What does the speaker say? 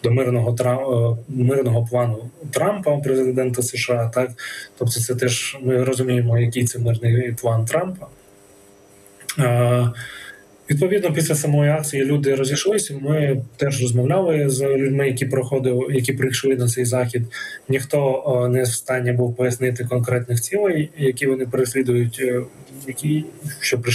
до мирного плану Трампа, президента США. Так, тобто, це теж ми розуміємо, який це мирний план Трампа. Відповідно, після самої акції люди розійшлися. Ми теж розмовляли з людьми, які прийшли на цей захід. Ніхто не в стані був пояснити конкретних цілей, які вони переслідують, що прийшли